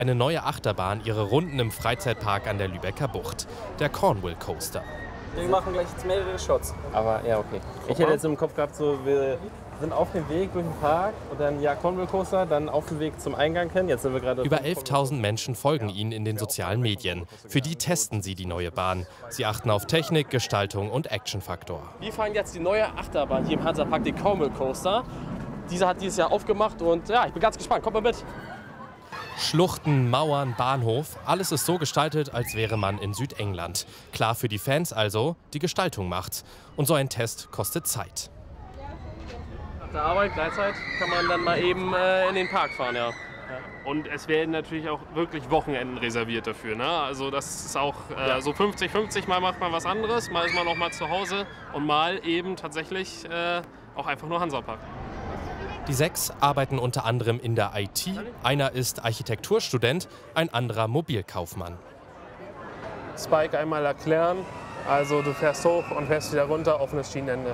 eine neue Achterbahn ihre Runden im Freizeitpark an der Lübecker Bucht, der Cornwall Coaster. Wir machen gleich jetzt mehrere Shots. Aber ja, okay. Ich hätte jetzt im Kopf gehabt, so, wir sind auf dem Weg durch den Park und dann ja Cornwall Coaster, dann auf dem Weg zum Eingang hin. Jetzt sind wir gerade. Über 11.000 Menschen folgen ihnen in den sozialen Medien. Für die testen sie die neue Bahn. Sie achten auf Technik, Gestaltung und Actionfaktor. Wir fahren jetzt die neue Achterbahn hier im Hansapark, den Cornwall Coaster. Diese hat dieses Jahr aufgemacht und ja, ich bin ganz gespannt. Kommt mal mit. Schluchten, Mauern, Bahnhof, alles ist so gestaltet, als wäre man in Südengland. Klar für die Fans also, die Gestaltung macht's. Und so ein Test kostet Zeit. Nach der Arbeit, Gleitzeit, kann man dann mal eben in den Park fahren, ja. Und es werden natürlich auch wirklich Wochenenden reserviert dafür. Ne? Also das ist auch so 50-50, mal macht man was anderes, mal ist man noch mal zu Hause und mal eben tatsächlich auch einfach nur Hansapark. Die 6 arbeiten unter anderem in der IT. Einer ist Architekturstudent, ein anderer Mobilkaufmann. Spike einmal erklären. Also du fährst hoch und fährst wieder runter, offenes Schienenende.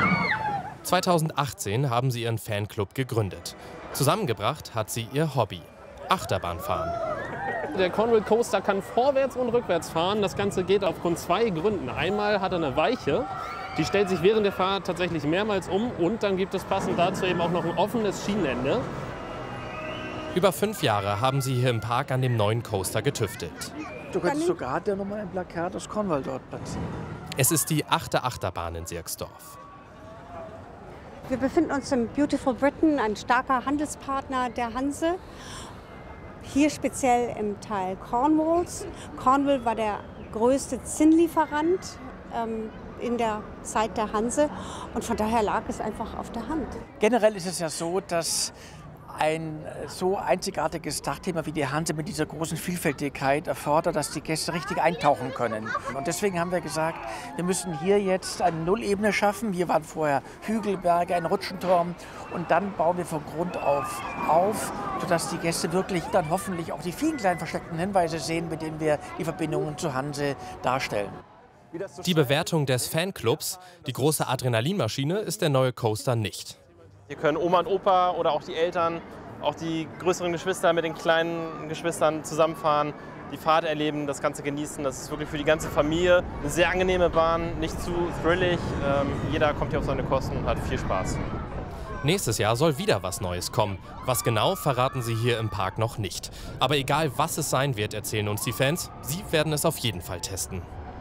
2018 haben sie ihren Fanclub gegründet. Zusammengebracht hat sie ihr Hobby: Achterbahnfahren. Der Cornwall Coaster kann vorwärts und rückwärts fahren. Das Ganze geht aufgrund 2 Gründen. Einmal hat er eine Weiche. Die stellt sich während der Fahrt tatsächlich mehrmals um und dann gibt es passend dazu eben auch noch ein offenes Schienenende. Über 5 Jahre haben sie hier im Park an dem neuen Coaster getüftelt. Du könntest sogar dir nochmal ein Plakat aus Cornwall dort platzieren. Es ist die 8. Achterbahn in Sierksdorf. Wir befinden uns im Beautiful Britain, ein starker Handelspartner der Hanse. Hier speziell im Teil Cornwalls. Cornwall war der größte Zinnlieferant in der Zeit der Hanse und von daher lag es einfach auf der Hand. Generell ist es ja so, dass ein so einzigartiges Dachthema wie die Hanse mit dieser großen Vielfältigkeit erfordert, dass die Gäste richtig eintauchen können. Und deswegen haben wir gesagt, wir müssen hier jetzt eine Nullebene schaffen. Hier waren vorher Hügelberge, ein Rutschenturm und dann bauen wir von Grund auf, sodass die Gäste wirklich dann hoffentlich auch die vielen kleinen versteckten Hinweise sehen, mit denen wir die Verbindungen zur Hanse darstellen. Die Bewertung des Fanclubs: die große Adrenalinmaschine ist der neue Coaster nicht. Hier können Oma und Opa oder auch die Eltern, auch die größeren Geschwister mit den kleinen Geschwistern zusammenfahren, die Fahrt erleben, das Ganze genießen. Das ist wirklich für die ganze Familie eine sehr angenehme Bahn, nicht zu thrillig. Jeder kommt hier auf seine Kosten und hat viel Spaß. Nächstes Jahr soll wieder was Neues kommen. Was genau, verraten sie hier im Park noch nicht. Aber egal, was es sein wird, erzählen uns die Fans, sie werden es auf jeden Fall testen.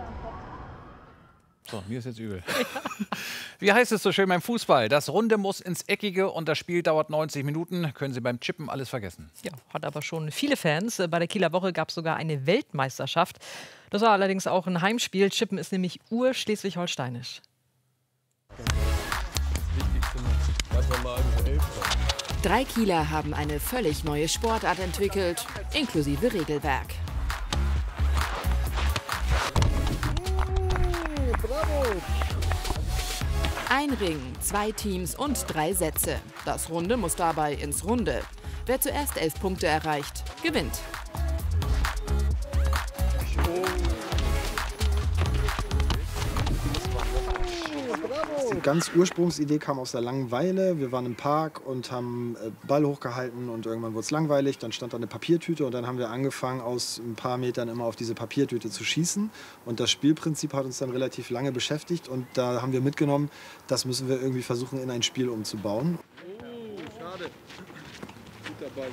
So, mir ist jetzt übel. Wie heißt es so schön beim Fußball? Das Runde muss ins Eckige und das Spiel dauert 90 Minuten. Können Sie beim Chippen alles vergessen. Ja, hat aber schon viele Fans. Bei der Kieler Woche gab es sogar eine Weltmeisterschaft. Das war allerdings auch ein Heimspiel. Chippen ist nämlich urschleswig-holsteinisch. 3 Kieler haben eine völlig neue Sportart entwickelt, inklusive Regelwerk. Ein Ring, 2 Teams und 3 Sätze. Das Runde muss dabei ins Runde. Wer zuerst 11 Punkte erreicht, gewinnt. Die ganz Ursprungsidee kam aus der Langeweile. Wir waren im Park und haben Ball hochgehalten und irgendwann wurde es langweilig. Dann stand da eine Papiertüte und dann haben wir angefangen, aus ein paar Metern immer auf diese Papiertüte zu schießen. Und das Spielprinzip hat uns dann relativ lange beschäftigt und da haben wir mitgenommen, das müssen wir irgendwie versuchen, in ein Spiel umzubauen. Schade. Guter Ball.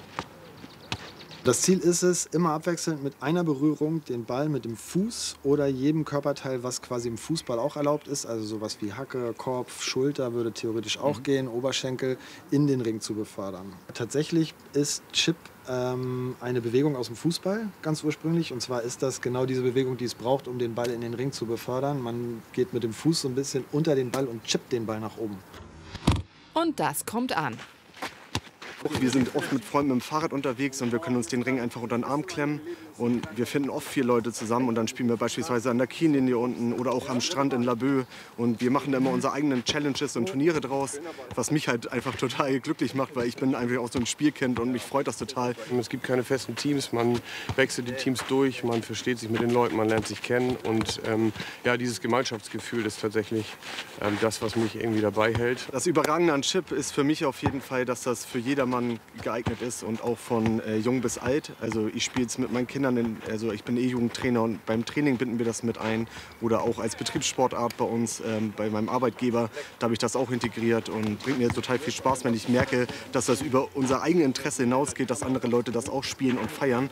Das Ziel ist es, immer abwechselnd mit einer Berührung den Ball mit dem Fuß oder jedem Körperteil, was quasi im Fußball auch erlaubt ist, also sowas wie Hacke, Kopf, Schulter würde theoretisch auch gehen, Oberschenkel, in den Ring zu befördern. Tatsächlich ist Chip eine Bewegung aus dem Fußball, ganz ursprünglich. Und zwar ist das genau diese Bewegung, die es braucht, um den Ball in den Ring zu befördern. Man geht mit dem Fuß so ein bisschen unter den Ball und chippt den Ball nach oben. Und das kommt an. Wir sind oft mit Freunden mit dem Fahrrad unterwegs und wir können uns den Ring einfach unter den Arm klemmen. Und wir finden oft 4 Leute zusammen und dann spielen wir beispielsweise an der Kienlinie unten oder auch am Strand in Laboe. Und wir machen da immer unsere eigenen Challenges und Turniere draus, was mich halt einfach total glücklich macht, weil ich bin einfach auch so ein Spielkind und mich freut das total. Es gibt keine festen Teams, man wechselt die Teams durch, man versteht sich mit den Leuten, man lernt sich kennen. Und ja, dieses Gemeinschaftsgefühl ist tatsächlich das, was mich irgendwie dabei hält. Das Überragende an Chip ist für mich auf jeden Fall, dass das für jedermann jedermann geeignet ist und auch von jung bis alt. Also ich spiele es mit meinen Kindern, also ich bin Jugendtrainer und beim Training binden wir das mit ein. Oder auch als Betriebssportart bei uns, bei meinem Arbeitgeber, da habe ich das auch integriert und bringt mir total viel Spaß, wenn ich merke, dass das über unser eigenes Interesse hinausgeht, dass andere Leute das auch spielen und feiern.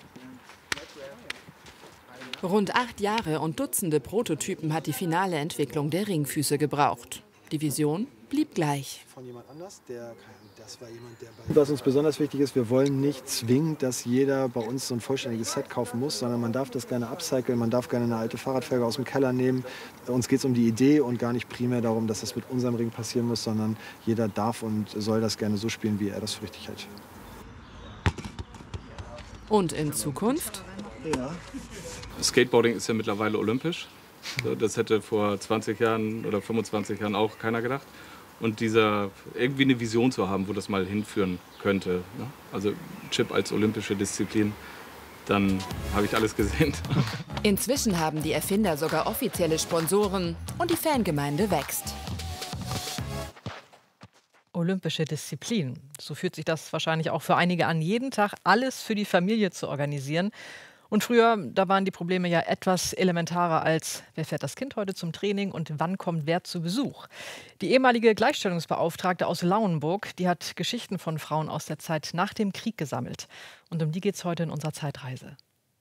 Rund 8 Jahre und Dutzende Prototypen hat die finale Entwicklung der Ringfüße gebraucht. Die Vision blieb gleich. Was uns besonders wichtig ist, wir wollen nicht zwingend, dass jeder bei uns so ein vollständiges Set kaufen muss, sondern man darf das gerne upcyclen, man darf gerne eine alte Fahrradfelge aus dem Keller nehmen. Uns geht es um die Idee und gar nicht primär darum, dass das mit unserem Ring passieren muss, sondern jeder darf und soll das gerne so spielen, wie er das für richtig hält. Und in Zukunft? Ja. Skateboarding ist ja mittlerweile olympisch. Das hätte vor 20 Jahren oder 25 Jahren auch keiner gedacht. Und irgendwie eine Vision zu haben, wo das mal hinführen könnte. Ne? Also Chip als olympische Disziplin, dann habe ich alles gesehen. Inzwischen haben die Erfinder sogar offizielle Sponsoren und die Fangemeinde wächst. Olympische Disziplin. So fühlt sich das wahrscheinlich auch für einige an, jeden Tag alles für die Familie zu organisieren. Und früher, da waren die Probleme ja etwas elementarer als, wer fährt das Kind heute zum Training und wann kommt wer zu Besuch. Die ehemalige Gleichstellungsbeauftragte aus Lauenburg, die hat Geschichten von Frauen aus der Zeit nach dem Krieg gesammelt. Und um die geht es heute in unserer Zeitreise.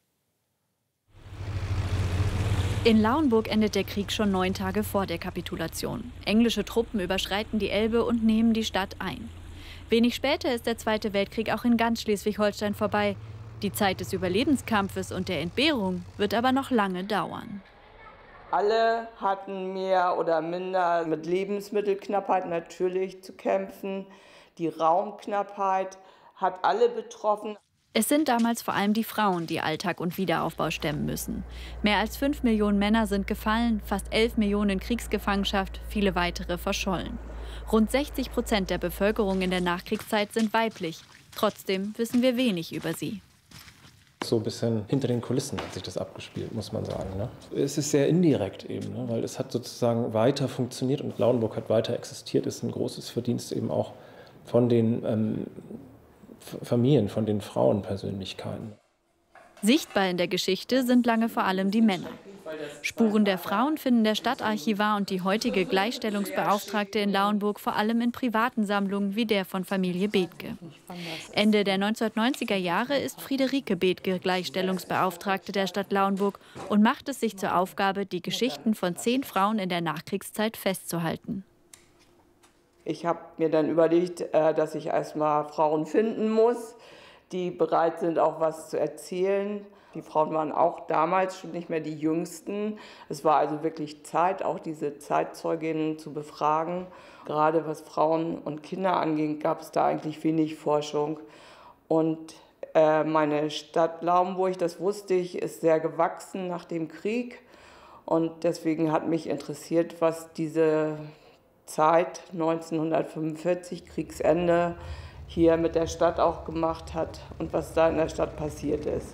In Lauenburg endet der Krieg schon 9 Tage vor der Kapitulation. Englische Truppen überschreiten die Elbe und nehmen die Stadt ein. Wenig später ist der Zweite Weltkrieg auch in ganz Schleswig-Holstein vorbei. Die Zeit des Überlebenskampfes und der Entbehrung wird aber noch lange dauern. Alle hatten mehr oder minder mit Lebensmittelknappheit natürlich zu kämpfen. Die Raumknappheit hat alle betroffen. Es sind damals vor allem die Frauen, die Alltag und Wiederaufbau stemmen müssen. Mehr als 5 Millionen Männer sind gefallen, fast 11 Millionen in Kriegsgefangenschaft, viele weitere verschollen. Rund 60% der Bevölkerung in der Nachkriegszeit sind weiblich. Trotzdem wissen wir wenig über sie. So ein bisschen hinter den Kulissen hat sich das abgespielt, muss man sagen. Ne? Es ist sehr indirekt eben, ne? Weil es hat sozusagen weiter funktioniert und Lauenburg hat weiter existiert. Ist ein großes Verdienst eben auch von den Familien, von den Frauenpersönlichkeiten. Sichtbar in der Geschichte sind lange vor allem die Männer. Spuren der Frauen finden der Stadtarchivar und die heutige Gleichstellungsbeauftragte in Lauenburg vor allem in privaten Sammlungen wie der von Familie Bethge. Ende der 1990er Jahre ist Friederike Bethge Gleichstellungsbeauftragte der Stadt Lauenburg und macht es sich zur Aufgabe, die Geschichten von 10 Frauen in der Nachkriegszeit festzuhalten. Ich habe mir dann überlegt, dass ich erstmal Frauen finden muss, die bereit sind, auch was zu erzählen. Die Frauen waren auch damals schon nicht mehr die Jüngsten. Es war also wirklich Zeit, auch diese Zeitzeuginnen zu befragen. Gerade was Frauen und Kinder anging, gab es da eigentlich wenig Forschung. Und meine Stadt Lauenburg, das wusste ich, ist sehr gewachsen nach dem Krieg. Und deswegen hat mich interessiert, was diese Zeit 1945, Kriegsende, hier mit der Stadt auch gemacht hat und was da in der Stadt passiert ist.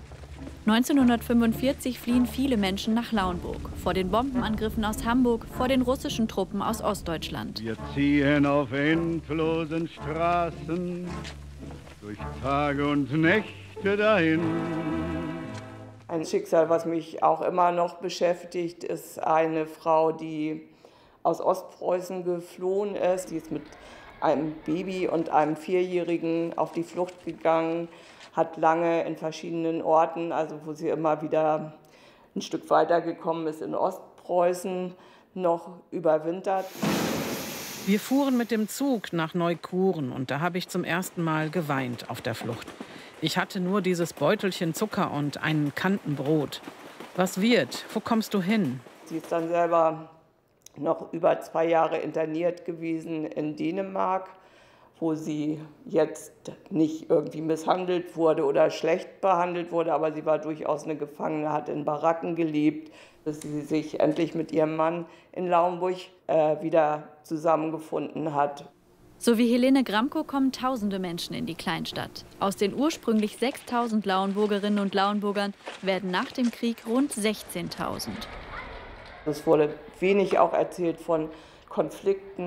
1945 fliehen viele Menschen nach Lauenburg, vor den Bombenangriffen aus Hamburg, vor den russischen Truppen aus Ostdeutschland. Wir ziehen auf endlosen Straßen, durch Tage und Nächte dahin. Ein Schicksal, was mich auch immer noch beschäftigt, ist eine Frau, die aus Ostpreußen geflohen ist. Die ist mit einem Baby und einem 4-Jährigen auf die Flucht gegangen, hat lange in verschiedenen Orten, also wo sie immer wieder ein Stück weiter gekommen ist, in Ostpreußen noch überwintert. Wir fuhren mit dem Zug nach Neukuren und da habe ich zum ersten Mal geweint auf der Flucht. Ich hatte nur dieses Beutelchen Zucker und einen Kantenbrot. Was wird? Wo kommst du hin? Sie ist dann selber noch über 2 Jahre interniert gewesen in Dänemark, wo sie jetzt nicht irgendwie misshandelt wurde oder schlecht behandelt wurde, aber sie war durchaus eine Gefangene, hat in Baracken gelebt, bis sie sich endlich mit ihrem Mann in Lauenburg wieder zusammengefunden hat. So wie Helene Gramko kommen tausende Menschen in die Kleinstadt. Aus den ursprünglich 6.000 Lauenburgerinnen und Lauenburgern werden nach dem Krieg rund 16.000. Es wurde wenig auch erzählt von Konflikten,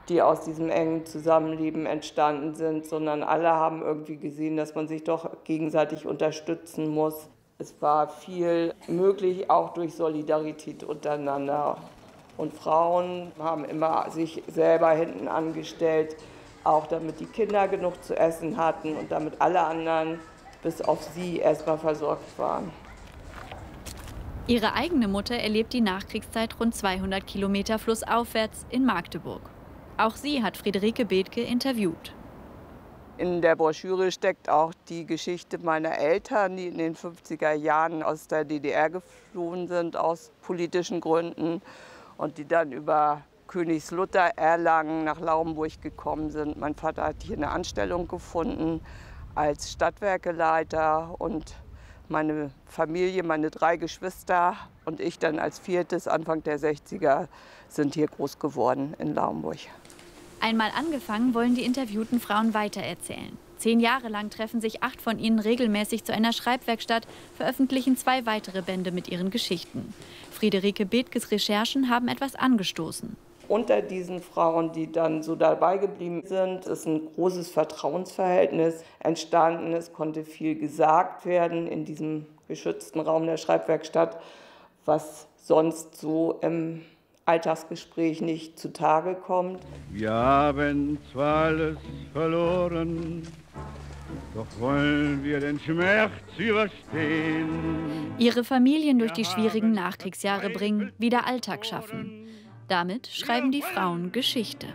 die aus diesem engen Zusammenleben entstanden sind, sondern alle haben irgendwie gesehen, dass man sich doch gegenseitig unterstützen muss. Es war viel möglich, auch durch Solidarität untereinander. Und Frauen haben immer sich selber hinten angestellt, auch damit die Kinder genug zu essen hatten und damit alle anderen bis auf sie erstmal versorgt waren. Ihre eigene Mutter erlebt die Nachkriegszeit rund 200 Kilometer flussaufwärts in Magdeburg. Auch sie hat Friederike Bethke interviewt. In der Broschüre steckt auch die Geschichte meiner Eltern, die in den 50er Jahren aus der DDR geflohen sind, aus politischen Gründen, und die dann über Königslutter, Erlangen nach Lauenburg gekommen sind. Mein Vater hat hier eine Anstellung gefunden als Stadtwerkeleiter und meine Familie, meine 3 Geschwister und ich dann als 4. Anfang der 60er sind hier groß geworden in Lauenburg. Einmal angefangen, wollen die interviewten Frauen weitererzählen. 10 Jahre lang treffen sich 8 von ihnen regelmäßig zu einer Schreibwerkstatt, veröffentlichen 2 weitere Bände mit ihren Geschichten. Friederike Bethkes Recherchen haben etwas angestoßen. Unter diesen Frauen, die dann so dabei geblieben sind, ist ein großes Vertrauensverhältnis entstanden. Es konnte viel gesagt werden in diesem geschützten Raum der Schreibwerkstatt, was sonst so im Alltagsgespräch nicht zutage kommt. Wir haben zwar alles verloren, doch wollen wir den Schmerz überstehen. Ihre Familien durch die schwierigen Nachkriegsjahre bringen, wieder Alltag schaffen. Damit schreiben die Frauen Geschichte.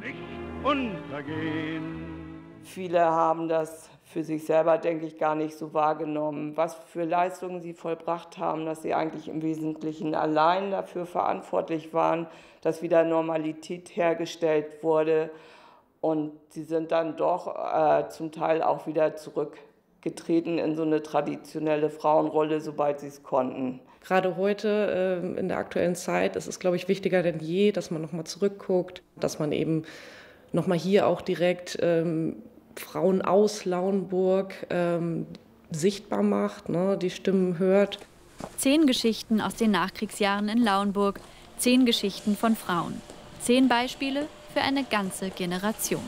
Viele haben das für sich selber, denke ich, gar nicht so wahrgenommen, was für Leistungen sie vollbracht haben, dass sie eigentlich im Wesentlichen allein dafür verantwortlich waren, dass wieder Normalität hergestellt wurde. Und sie sind dann doch zum Teil auch wieder zurückgetreten in so eine traditionelle Frauenrolle, sobald sie es konnten. Gerade heute in der aktuellen Zeit ist es, glaube ich, wichtiger denn je, dass man nochmal zurückguckt, dass man eben nochmal hier auch direkt Frauen aus Lauenburg sichtbar macht, ne, die Stimmen hört. 10 Geschichten aus den Nachkriegsjahren in Lauenburg, 10 Geschichten von Frauen. 10 Beispiele für eine ganze Generation.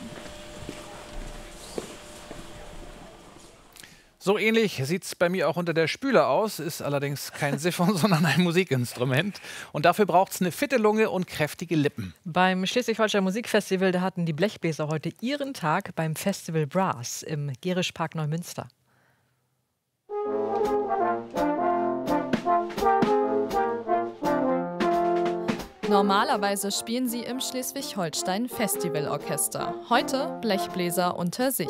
So ähnlich sieht es bei mir auch unter der Spüle aus, ist allerdings kein Siphon, sondern ein Musikinstrument. Und dafür braucht es eine fitte Lunge und kräftige Lippen. Beim Schleswig-Holstein Musikfestival, da hatten die Blechbläser heute ihren Tag beim Festival Brass im Gerischpark Neumünster. Normalerweise spielen sie im Schleswig-Holstein Festivalorchester. Heute Blechbläser unter sich.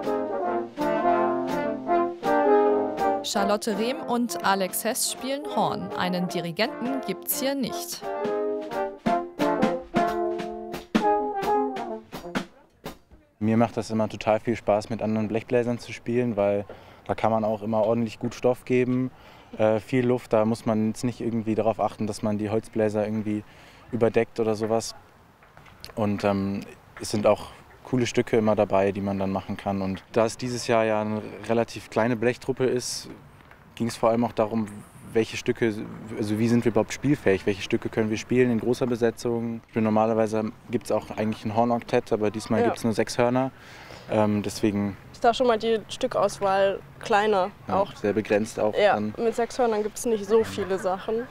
Charlotte Rehm und Alex Hess spielen Horn. Einen Dirigenten gibt's hier nicht. Mir macht das immer total viel Spaß, mit anderen Blechbläsern zu spielen, weil da kann man auch immer ordentlich gut Stoff geben, viel Luft. Da muss man jetzt nicht irgendwie darauf achten, dass man die Holzbläser irgendwie überdeckt oder sowas. Und es sind auch coole Stücke immer dabei, die man dann machen kann. Und da es dieses Jahr ja eine relativ kleine Blechtruppe ist, ging es vor allem auch darum, welche Stücke, also wie sind wir überhaupt spielfähig, welche Stücke können wir spielen in großer Besetzung. Normalerweise gibt es auch eigentlich ein Hornoktett, aber diesmal gibt es nur 6 Hörner. Deswegen ist da schon mal die Stückauswahl kleiner. Ja, auch sehr begrenzt auch. Ja, mit 6 Hörnern gibt es nicht so viele Sachen.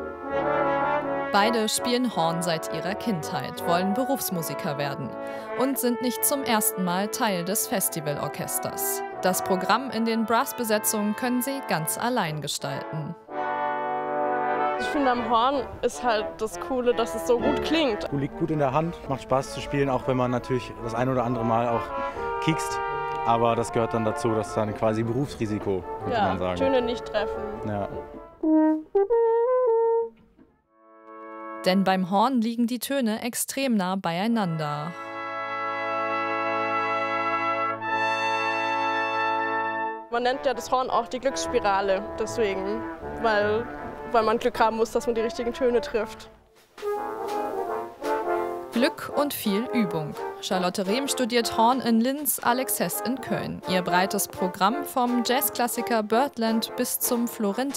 Beide spielen Horn seit ihrer Kindheit, wollen Berufsmusiker werden und sind nicht zum ersten Mal Teil des Festivalorchesters. Das Programm in den Brassbesetzungen können sie ganz allein gestalten. Ich finde, am Horn ist halt das Coole, dass es so gut klingt. Liegt gut in der Hand, macht Spaß zu spielen, auch wenn man natürlich das ein oder andere Mal auch kiekst. Aber das gehört dann dazu, das ist dann quasi Berufsrisiko, könnte man sagen. Töne nicht treffen. Ja. Denn beim Horn liegen die Töne extrem nah beieinander. Man nennt ja das Horn auch die Glücksspirale, deswegen, weil man Glück haben muss, dass man die richtigen Töne trifft. Glück und viel Übung. Charlotte Rehm studiert Horn in Linz, Alex Hess in Köln. Ihr breites Programm vom Jazzklassiker Birdland bis zum Florentin.